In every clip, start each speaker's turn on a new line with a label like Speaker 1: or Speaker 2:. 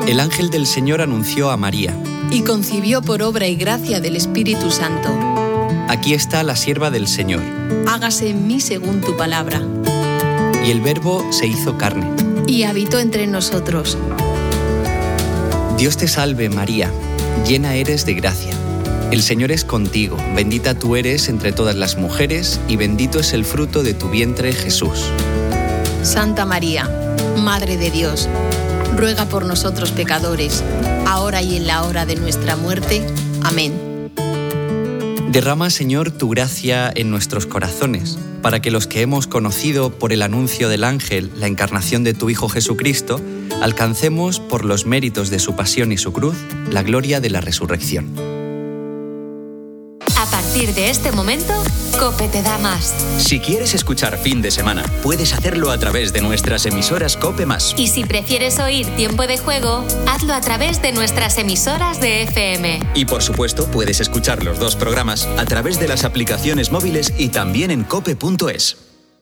Speaker 1: El ángel del Señor anunció a María.
Speaker 2: Y concibió por obra y gracia del Espíritu Santo.
Speaker 1: Aquí está la sierva del Señor.
Speaker 2: Hágase en mí según tu palabra.
Speaker 1: Y el Verbo se hizo carne.
Speaker 2: Y habitó entre nosotros.
Speaker 1: Dios te salve, María, llena eres de gracia. El Señor es contigo, bendita tú eres entre todas las mujeres, y bendito es el fruto de tu vientre, Jesús.
Speaker 2: Santa María, Madre de Dios, ruega por nosotros pecadores, ahora y en la hora de nuestra muerte. Amén.
Speaker 1: Derrama, Señor, tu gracia en nuestros corazones, para que los que hemos conocido por el anuncio del ángel la encarnación de tu Hijo Jesucristo, alcancemos, por los méritos de su pasión y su cruz, la gloria de la resurrección.
Speaker 3: A partir de este momento, COPE te da más.
Speaker 4: Si quieres escuchar Fin de Semana, puedes hacerlo a través de nuestras emisoras COPE+.
Speaker 3: Y si prefieres oír Tiempo de Juego, hazlo a través de nuestras emisoras de FM.
Speaker 4: Y por supuesto, puedes escuchar los dos programas a través de las aplicaciones móviles y también en cope.es.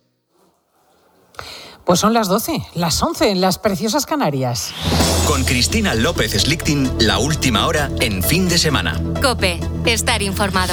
Speaker 5: Pues son las 12, las 11 en las preciosas Canarias.
Speaker 4: Con Cristina López Slichting, la última hora en Fin de Semana.
Speaker 3: COPE, estar informado.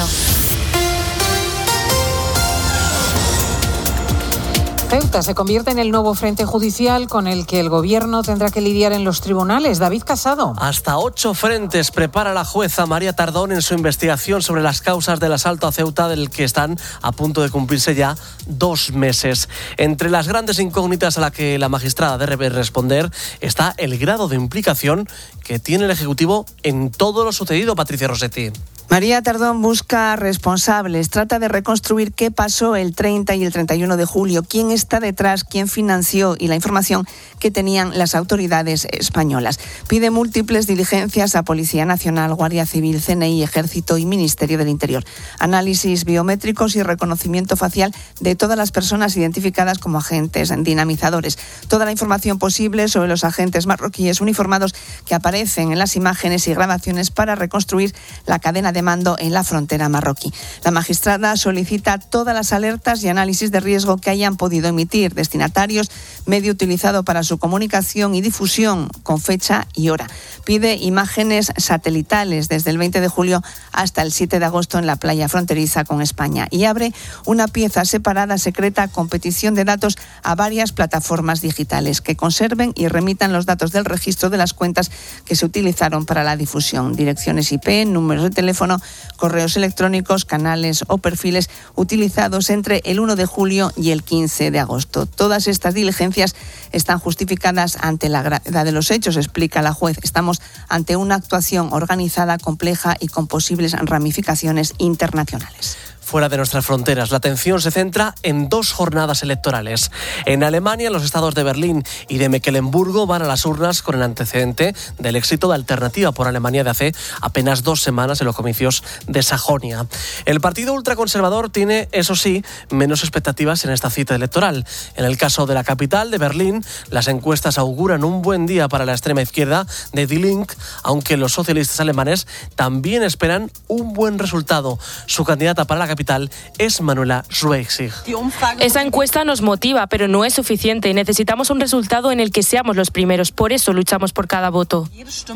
Speaker 5: Ceuta se convierte en el nuevo frente judicial con el que el gobierno tendrá que lidiar en los tribunales. David Casado.
Speaker 6: Hasta 8 frentes prepara la jueza María Tardón en su investigación sobre las causas del asalto a Ceuta, del que están a punto de cumplirse ya 2 meses. Entre las grandes incógnitas a las que la magistrada debe responder está el grado de implicación que tiene el Ejecutivo en todo lo sucedido, Patricia Rossetti.
Speaker 7: María Tardón busca responsables, trata de reconstruir qué pasó el 30 y el 31 de julio, quién está detrás, quién financió y la información que tenían las autoridades españolas. Pide múltiples diligencias a Policía Nacional, Guardia Civil, CNI, Ejército y Ministerio del Interior. Análisis biométricos y reconocimiento facial de todas las personas identificadas como agentes dinamizadores. Toda la información posible sobre los agentes marroquíes uniformados que aparecen en las imágenes y grabaciones para reconstruir la cadena de mando en la frontera marroquí. La magistrada solicita todas las alertas y análisis de riesgo que hayan podido emitir destinatarios, medio utilizado para su comunicación y difusión con fecha y hora. Pide imágenes satelitales desde el 20 de julio hasta el 7 de agosto en la playa fronteriza con España y abre una pieza separada secreta con petición de datos a varias plataformas digitales que conserven y remitan los datos del registro de las cuentas que se utilizaron para la difusión, direcciones IP, números de teléfono, correos electrónicos, canales o perfiles utilizados entre el 1 de julio y el 15 de agosto. Todas estas diligencias están justificadas ante la gravedad de los hechos, explica la juez. Estamos ante una actuación organizada, compleja y con posibles ramificaciones internacionales.
Speaker 6: Fuera de nuestras fronteras, la atención se centra en 2 jornadas electorales. En Alemania, los estados de Berlín y de Mecklemburgo van a las urnas con el antecedente del éxito de Alternativa por Alemania de hace apenas 2 semanas en los comicios de Sajonia. El partido ultraconservador tiene, eso sí, menos expectativas en esta cita electoral. En el caso de la capital, de Berlín, las encuestas auguran un buen día para la extrema izquierda de Die Linke, aunque los socialistas alemanes también esperan un buen resultado. Su candidata para la capital es Manuela Schwesig.
Speaker 8: Esa encuesta nos motiva, pero no es suficiente. Necesitamos un resultado en el que seamos los primeros. Por eso luchamos por cada voto.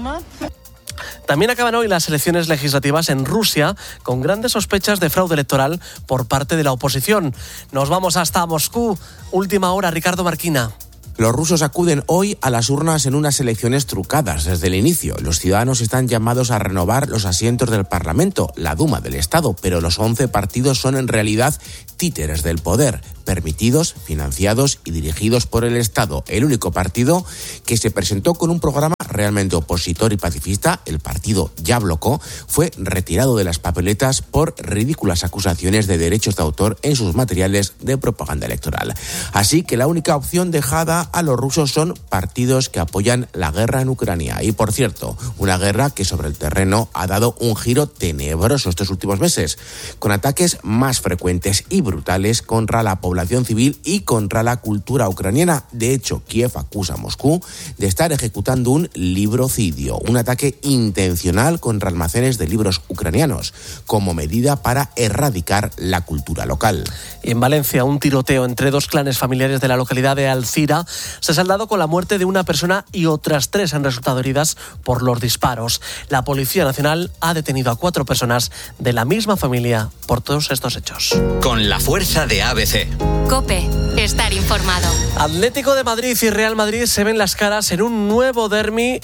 Speaker 6: También acaban hoy las elecciones legislativas en Rusia, con grandes sospechas de fraude electoral por parte de la oposición. Nos vamos hasta Moscú. Última hora, Ricardo Marquina.
Speaker 9: Los rusos acuden hoy a las urnas en unas elecciones trucadas desde el inicio. Los ciudadanos están llamados a renovar los asientos del Parlamento, la Duma del Estado, pero los 11 partidos son en realidad títeres del poder, permitidos, financiados y dirigidos por el Estado. El único partido que se presentó con un programa realmente opositor y pacifista, el partido Yabloko, fue retirado de las papeletas por ridículas acusaciones de derechos de autor en sus materiales de propaganda electoral. Así que la única opción dejada a los rusos son partidos que apoyan la guerra en Ucrania. Y por cierto, una guerra que sobre el terreno ha dado un giro tenebroso estos últimos meses, con ataques más frecuentes y brutales contra la población civil y contra la cultura ucraniana. De hecho, Kiev acusa a Moscú de estar ejecutando un librocidio, un ataque intencional contra almacenes de libros ucranianos, como medida para erradicar la cultura local.
Speaker 6: Y en Valencia, un tiroteo entre 2 clanes familiares de la localidad de Alcira se ha saldado con la muerte de una persona y otras 3 han resultado heridas por los disparos. La Policía Nacional ha detenido a 4 personas de la misma familia por todos estos hechos.
Speaker 4: Con la fuerza de ABC.
Speaker 3: COPE. Estar informado.
Speaker 6: Atlético de Madrid y Real Madrid se ven las caras en un nuevo derbi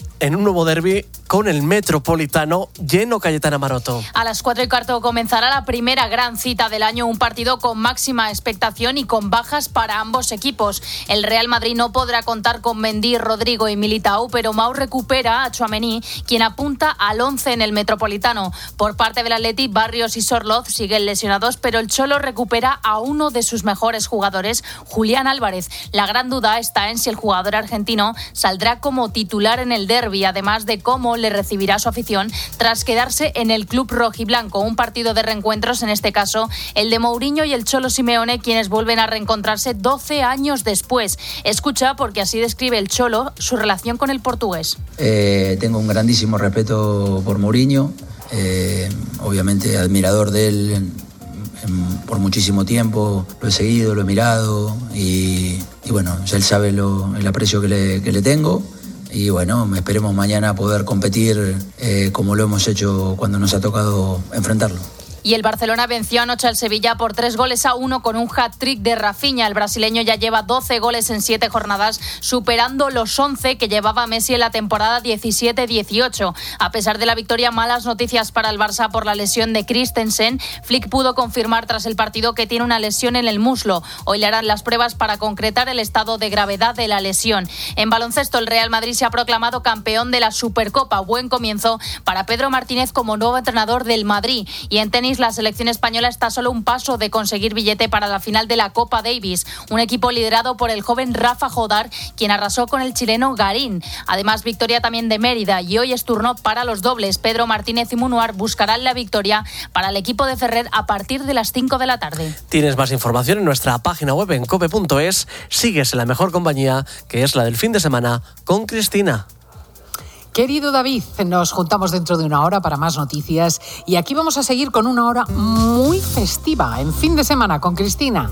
Speaker 6: con el Metropolitano lleno. Cayetana Maroto.
Speaker 10: A las 4:15 comenzará la primera gran cita del año, un partido con máxima expectación y con bajas para ambos equipos. El Real Madrid no podrá contar con Mendy, Rodrigo y Militao, pero Mau recupera a Tchouaméni, quien apunta al 11 en el Metropolitano. Por parte del Atleti, Barrios y Sorloz siguen lesionados, pero el Cholo recupera a uno de sus mejores jugadores, Julián Álvarez. La gran duda está en si el jugador argentino saldrá como titular en el derbi, además de cómo le recibirá su afición tras quedarse en el club rojiblanco. Un partido de reencuentros, en este caso el de Mourinho y el Cholo Simeone, quienes vuelven a reencontrarse 12 años después. Escucha, porque así describe el Cholo su relación con el portugués.
Speaker 11: Tengo un grandísimo respeto por Mourinho, obviamente admirador de él. Por muchísimo tiempo lo he seguido, lo he mirado y bueno, él sabe el aprecio que le tengo. Y bueno, esperemos mañana poder competir como lo hemos hecho cuando nos ha tocado enfrentarlo.
Speaker 10: Y el Barcelona venció anoche al Sevilla por 3-1 con un hat-trick de Rafinha. El brasileño ya lleva 12 goles en 7 jornadas, superando los 11 que llevaba Messi en la temporada 17-18. A pesar de la victoria, malas noticias para el Barça por la lesión de Christensen. Flick pudo confirmar tras el partido que tiene una lesión en el muslo. Hoy le harán las pruebas para concretar el estado de gravedad de la lesión. En baloncesto, el Real Madrid se ha proclamado campeón de la Supercopa. Buen comienzo para Pedro Martínez como nuevo entrenador del Madrid. Y en tenis, la selección española está solo un paso de conseguir billete para la final de la Copa Davis, un equipo liderado por el joven Rafa Jodar, quien arrasó con el chileno Garín. Además, victoria también de Mérida, y hoy es turno para los dobles. Pedro Martínez y Munuar buscarán la victoria para el equipo de Ferrer a partir de las 5 de la tarde.
Speaker 6: Tienes más información en nuestra página web en cope.es. Sigues en la mejor compañía, que es la del fin de semana, con Cristina.
Speaker 5: Querido David, nos juntamos dentro de una hora para más noticias y aquí vamos a seguir con una hora muy festiva en fin de semana con Cristina.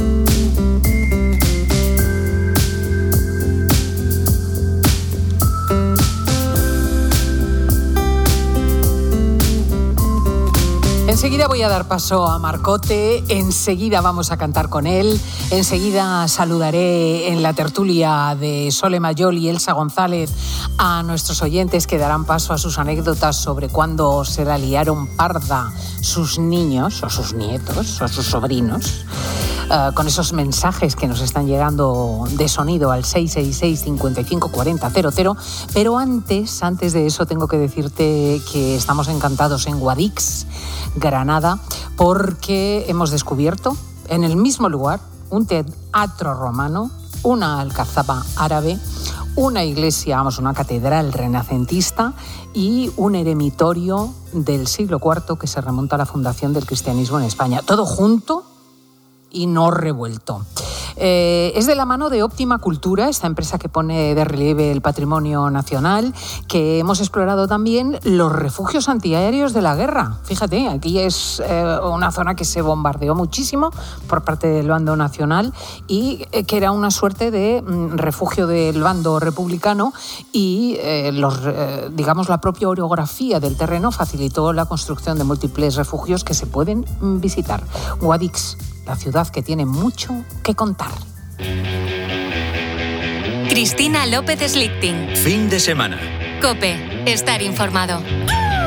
Speaker 5: Enseguida voy a dar paso a Marcote, enseguida vamos a cantar con él, enseguida saludaré en la tertulia de Sole Mayol y Elsa González a nuestros oyentes que darán paso a sus anécdotas sobre cuándo se la liaron parda sus niños o sus nietos o sus sobrinos. Con esos mensajes que nos están llegando de sonido al 666 55 40 00. Pero antes de eso tengo que decirte que estamos encantados en Guadix, Granada, porque hemos descubierto en el mismo lugar un teatro romano, una alcazaba árabe, una iglesia, una catedral renacentista y un eremitorio del siglo IV que se remonta a la fundación del cristianismo en España. Todo junto y no revuelto. Es de la mano de Óptima Cultura, esta empresa que pone de relieve el patrimonio nacional, que hemos explorado también los refugios antiaéreos de la guerra. Fíjate, aquí es una zona que se bombardeó muchísimo por parte del bando nacional y que era una suerte de refugio del bando republicano y la propia orografía del terreno facilitó la construcción de múltiples refugios que se pueden visitar. Guadix, la ciudad que tiene mucho que contar.
Speaker 3: Cristina López Slichting.
Speaker 4: Fin de semana.
Speaker 3: COPE. Estar informado.